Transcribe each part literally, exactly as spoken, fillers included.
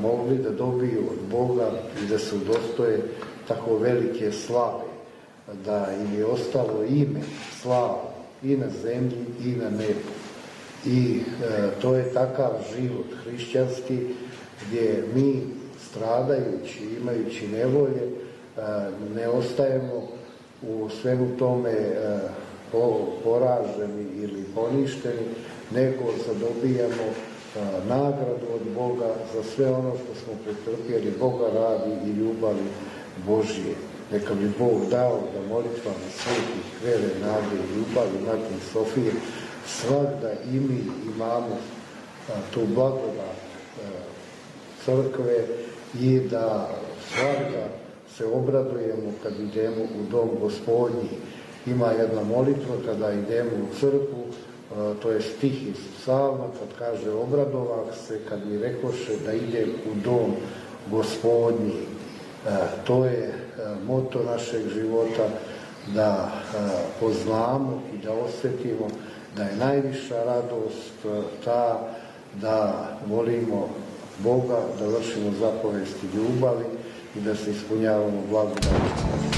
mogli da dobiju od Boga i da se udostoje tako velike slave, da im je ostalo ime, slava i na zemlji i na nebu. I e, to je takav život hrišćanski gdje mi stradajući, imajući nevolje, e, ne ostajemo u svemu tome e, poraženi ili poništeni, nego zadobijamo nagradu od Boga za sve ono što smo pretrpjeli, Boga radi i ljubavi Božije. Neka bi Bog dao da molitvama svetih vere, nade i ljubavi Matke Sofije svakda i mi imamo tu blagodat crkve i da svakda se obradujemo kad idemo u dom Gospodnji. Ima jedna molitva kada idemo u crkvu, to je stih iz psalma, kad kaže obradovah se kad mi rekoše da idem u dom Gospodnji. To je moto našeg života, da poznamo i da osjetimo da je najviša radost ta da volimo Boga, da vršimo zapovesti ljubavi i da se ispunjavamo blagodaću.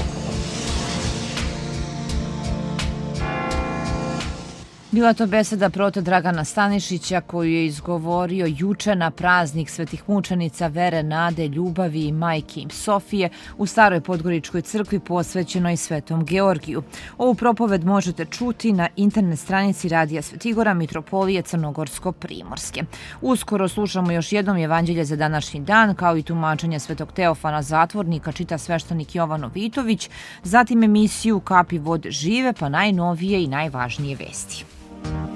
Bila to beseda prote Dragana Stanišića koju je izgovorio juče na praznik svetih mučenica vere, nade, ljubavi i majke im Sofije u Staroj Podgoričkoj crkvi posvećenoj Svetom Georgiju. Ovu propoved možete čuti na internet stranici Radija Svetigora Mitropolije Crnogorsko-Primorske. Uskoro slušamo još jednom evanđelje za današnji dan, kao i tumačenje Svetog Teofana Zatvornika, čita sveštenik Jovan Vitović, zatim emisiju Kapi vode žive, pa najnovije i najvažnije vesti.